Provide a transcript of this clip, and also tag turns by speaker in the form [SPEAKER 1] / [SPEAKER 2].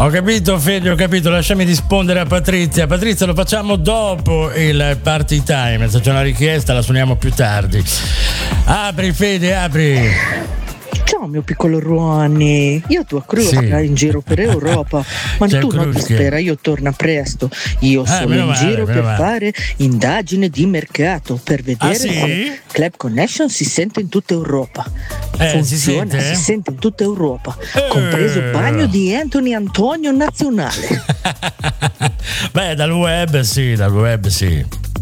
[SPEAKER 1] Ho capito Fede, ho capito, lasciami rispondere a Patrizia. Patrizia, lo facciamo dopo il party time, se c'è una richiesta la suoniamo più tardi. Apri Fede, apri.
[SPEAKER 2] Ciao mio piccolo Ronny, io tua Krusca in giro per Europa, ma
[SPEAKER 1] C'è
[SPEAKER 2] tu non ti
[SPEAKER 1] Krusca.
[SPEAKER 2] spera, io torno presto, io sono
[SPEAKER 1] meno
[SPEAKER 2] in
[SPEAKER 1] male,
[SPEAKER 2] giro
[SPEAKER 1] meno
[SPEAKER 2] per
[SPEAKER 1] male.
[SPEAKER 2] fare indagine di mercato, per vedere
[SPEAKER 1] sì?
[SPEAKER 2] se Club Connection si sente in tutta Europa.
[SPEAKER 1] Si
[SPEAKER 2] Funziona,
[SPEAKER 1] sente?
[SPEAKER 2] si sente in tutta Europa, compreso il bagno di Anthony Antonio Nazionale.
[SPEAKER 1] Beh, dal web sì.